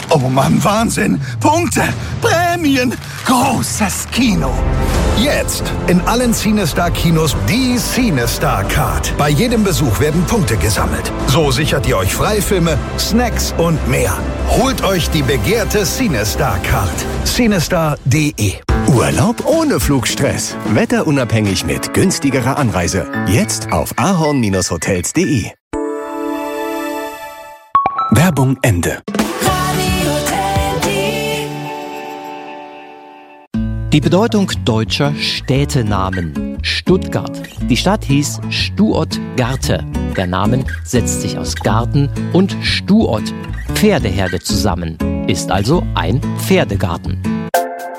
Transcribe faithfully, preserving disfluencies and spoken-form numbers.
Oh Mann, Wahnsinn! Punkte! Prämien! Großes Kino! Jetzt in allen CineStar-Kinos die CineStar-Card. Bei jedem Besuch werden Punkte gesammelt. So sichert ihr euch Freifilme, Snacks und mehr. Holt euch die begehrte CineStar-Card. CineStar punkt de. Urlaub ohne Flugstress. Wetterunabhängig mit günstigerer Anreise. Jetzt auf ahorn Bindestrich hotels punkt de. Werbung Ende. Die Bedeutung deutscher Städtenamen. Stuttgart. Die Stadt hieß Stuott-Garte. Der Name setzt sich aus Garten und Stuott, Pferdeherde zusammen, ist also ein Pferdegarten.